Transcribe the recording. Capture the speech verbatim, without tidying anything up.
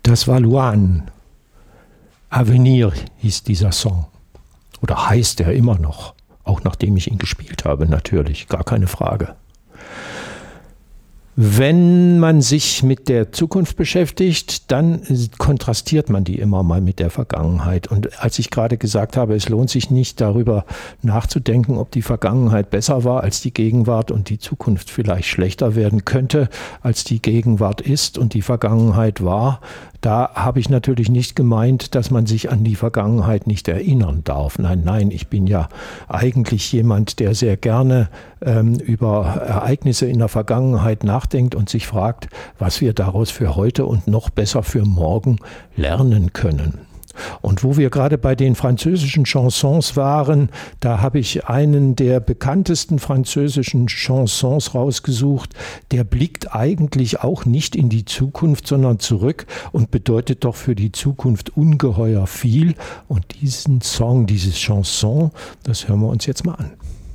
Das war Luan. Avenir hieß dieser Song. Oder heißt er immer noch. Auch nachdem ich ihn gespielt habe, natürlich. Gar keine Frage. Wenn man sich mit der Zukunft beschäftigt, dann kontrastiert man die immer mal mit der Vergangenheit. Und als ich gerade gesagt habe, es lohnt sich nicht darüber nachzudenken, ob die Vergangenheit besser war als die Gegenwart und die Zukunft vielleicht schlechter werden könnte, als die Gegenwart ist und die Vergangenheit war, da habe ich natürlich nicht gemeint, dass man sich an die Vergangenheit nicht erinnern darf. Nein, nein, ich bin ja eigentlich jemand, der sehr gerne ähm, über Ereignisse in der Vergangenheit nachdenkt und sich fragt, was wir daraus für heute und noch besser für morgen lernen können. Und wo wir gerade bei den französischen Chansons waren, da habe ich einen der bekanntesten französischen Chansons rausgesucht. Der blickt eigentlich auch nicht in die Zukunft, sondern zurück und bedeutet doch für die Zukunft ungeheuer viel. Und diesen Song, dieses Chanson, das hören wir uns jetzt mal an.